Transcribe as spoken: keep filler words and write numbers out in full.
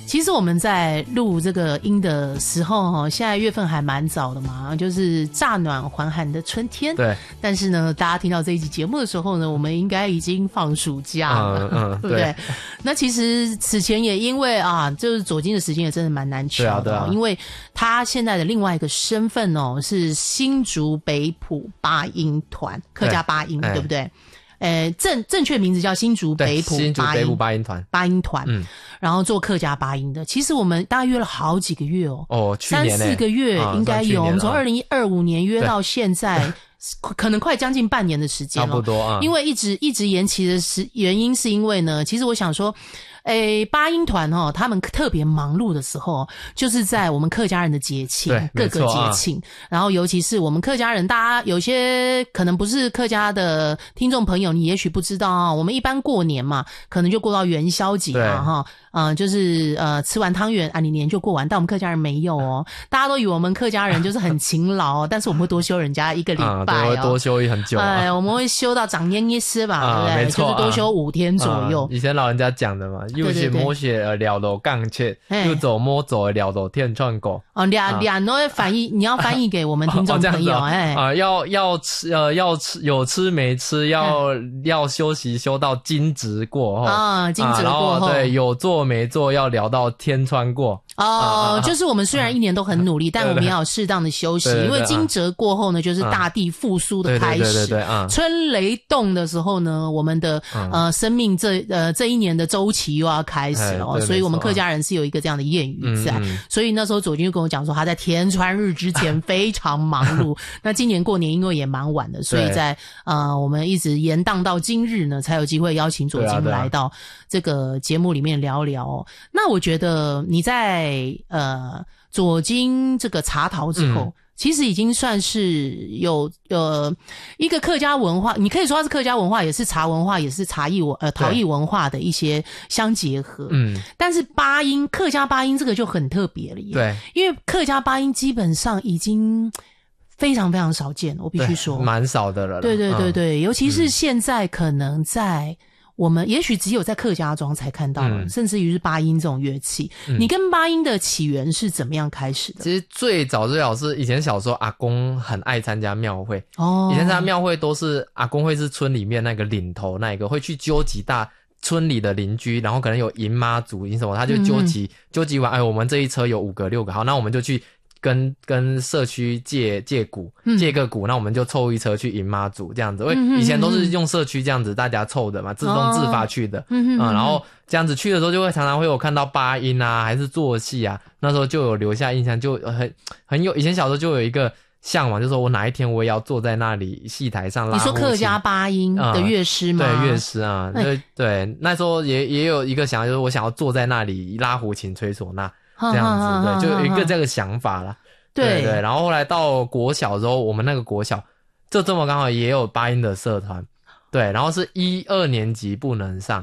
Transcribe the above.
其实我们在录这个音的时候哈，现在月份还蛮早的嘛，就是乍暖还寒的春天。 对。 但是呢，大家听到这一集节目的时候呢，我们应该已经放暑假了， 嗯嗯， 对不对？那其实此前也因为啊，就是左金的时间也真的蛮难求的、哦， 对啊对啊， 因为他现在的另外一个身份哦，是新竹北埔八音团客家八音， 对, 对不对？呃，正正确名字叫新竹北埔新竹北埔八音团， 八音团， 嗯， 然后做客家八音的。其实我们大概约了好几个月哦， 哦，去年三四个月应该有。啊、我们从二零二五年约到现在，可能快将近半年的时间了， 差不多啊。 因为一直一直延期的是原因是因为呢，其实我想说。诶，八音团哦，他们特别忙碌的时候，就是在我们客家人的节庆，各个节庆、啊，然后尤其是我们客家人，大家有些可能不是客家的听众朋友，你也许不知道啊、哦，我们一般过年嘛，可能就过到元宵节嘛，哈，嗯、呃，就是呃吃完汤圆啊，你年就过完，但我们客家人没有哦，大家都以为我们客家人就是很勤劳，但是我们会多休人家一个礼拜哦， 啊、对，会多休很久、啊， 哎、呃，我们会休到长年一丝吧， 啊、 对不对？ 没错、啊， 就是多休五天左右。 啊、以前老人家讲的嘛。又是摸血而撩到钢切，又走摸走而撩到天窗狗。 哦，两两都翻译，你要翻译给我们听众朋友，哎、 哦，啊，要要吃呃要吃有吃没吃，要要休息休到惊蛰过后啊，惊蛰过后， 啊、对，有做没做要聊到天穿过。 哦、啊，就是我们虽然一年都很努力，啊、但我们也要适当的休息， 对对对， 因为惊蛰过后呢，就是大地复苏的开始。 对对对对对啊！ 春雷动的时候呢，我们的、嗯、呃生命这呃这一年的周期又要开始了、哦，所以我们客家人是有一个这样的谚语在。嗯嗯，所以那时候左军就跟我讲说，他在天穿日之前非常忙碌。那今年过年因为也蛮晚的，所以在呃我们一直延宕到今日呢，才有机会邀请左军来到这个节目里面聊聊、哦。那我觉得你在呃左金这个茶陶之后、嗯，其实已经算是有呃一个客家文化，你可以说它是客家文化，也是茶文化，也是茶艺文呃陶艺文化的一些相结合。嗯，但是八音客家八音这个就很特别了耶。 对， 因为客家八音基本上已经非常非常常见，我必须说蛮少的了啦。 对对对对、嗯，尤其是现在可能在。我们也许只有在客家庄才看到了、嗯、甚至于是八音这种乐器、嗯、你跟八音的起源是怎么样开始的？ 其实最早最早是以前小时候阿公很爱参加庙会哦，以前参加庙会都是阿公会是村里面那个领头那一个，会去纠集大村里的邻居，然后可能有迎妈祖迎什么，他就纠集、嗯、纠集完，哎，我们这一车有五个六个，好，那我们就去跟跟社区借借鼓，借个鼓、嗯，那我们就凑一车去迎妈祖这样子。因为以前都是用社区这样子大家凑的嘛，自动自发去的，嗯嗯，然后这样子去的时候就会常常会有看到八音啊，还是做戏啊，那时候就有留下印象，就很很有以前小时候就有一个向往，就是说我哪一天我也要坐在那里戏台上拉胡琴。 你说客家八音的乐师吗？ 嗯、对，乐师啊，对、哎、对，那时候也也有一个想法，就是我想要坐在那里拉胡琴吹唢呐。这样子，对，就有一个这个想法啦。对对，然后后来到国小之后，我们那个国小就这么刚好也有八音的社团，对，然后是一二年级不能上，